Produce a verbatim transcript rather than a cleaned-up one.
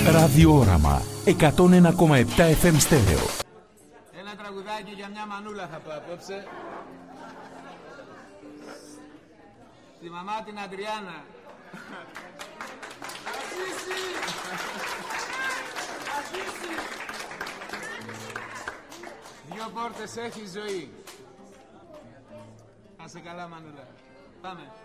Ραδιόραμα εκατόν ένα κόμμα επτά εφ εμ στέρεο. Ένα τραγουδάκι για μια μανούλα θα πω απόψε. Τη μαμά την Αντριάννα. Ασύση! Ασύση! Δυο πόρτες έχει ζωή. Να σε καλά μανούλα. Πάμε.